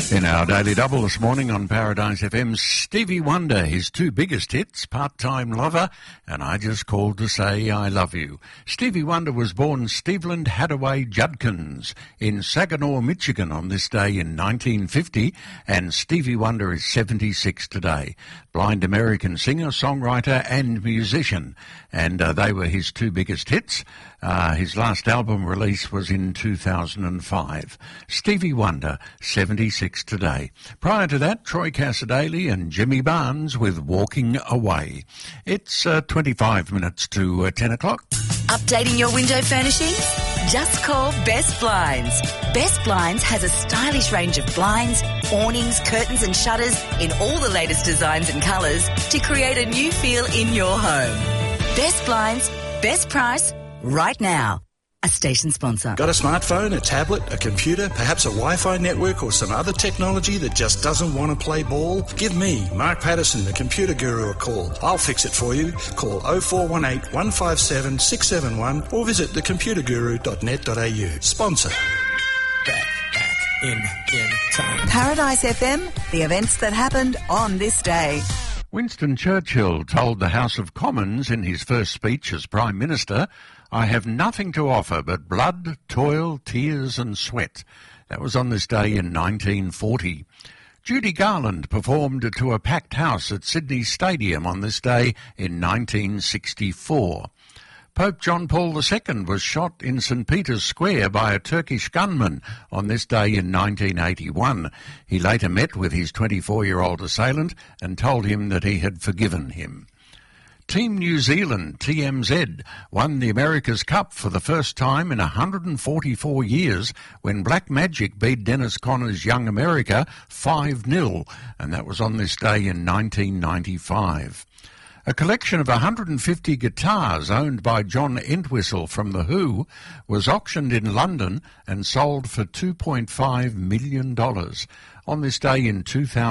In our Daily Double this morning on Paradise FM, Stevie Wonder, his two biggest hits, Part-Time Lover and I Just Called to Say I Love You. Stevie Wonder was born Steveland Hadaway Judkins in Saginaw, Michigan on this day in 1950, and Stevie Wonder is 76 today. Blind American singer, songwriter and musician, and they were his two biggest hits. His last album release was in 2005. Stevie Wonder, 76 today. Prior to that, Troy Cassadaly and Jimmy Barnes with Walking Away. It's 25 minutes to 10 o'clock. Updating your window furnishings? Just call Best Blinds. Best Blinds has a stylish range of blinds, awnings, curtains and shutters in all the latest designs and colours to create a new feel in your home. Best Blinds, best price, right now. A station sponsor. Got a smartphone, a tablet, a computer, perhaps a Wi-Fi network or some other technology that just doesn't want to play ball? Give me, Mark Patterson, the computer guru, a call. I'll fix it for you. Call 0418 157 671 or visit thecomputerguru.net.au. Sponsor. Back in time. Paradise FM, the events that happened on this day. Winston Churchill told the House of Commons in his first speech as Prime Minister, "I have nothing to offer but blood, toil, tears and sweat." That was on this day in 1940. Judy Garland performed to a packed house at Sydney Stadium on this day in 1964. Pope John Paul II was shot in St. Peter's Square by a Turkish gunman on this day in 1981. He later met with his 24-year-old assailant and told him that he had forgiven him. Team New Zealand, TMZ, won the America's Cup for the first time in 144 years when Black Magic beat Dennis Conner's Young America 5-0, and that was on this day in 1995. A collection of 150 guitars owned by John Entwistle from The Who was auctioned in London and sold for $2.5 million on this day in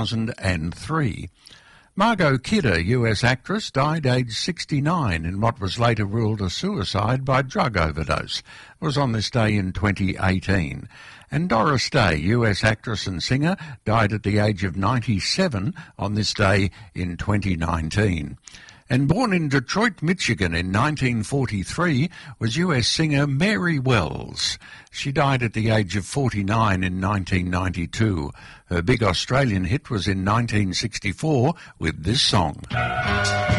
2003. Margot Kidder, US actress, died aged 69 in what was later ruled a suicide by drug overdose. It was on this day in 2018. And Doris Day, US actress and singer, died at the age of 97 on this day in 2019. And born in Detroit, Michigan in 1943 was US singer Mary Wells. She died at the age of 49 in 1992. Her big Australian hit was in 1964 with this song.